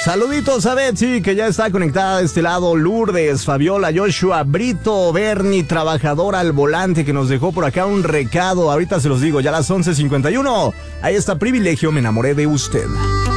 Saluditos a Betsy, que ya está conectada de este lado, Lourdes, Fabiola, Joshua, Brito, Bernie, trabajadora al volante, que nos dejó por acá un recado. Ahorita se los digo, ya a las 11:51. Ahí está Privilegio, me enamoré de usted.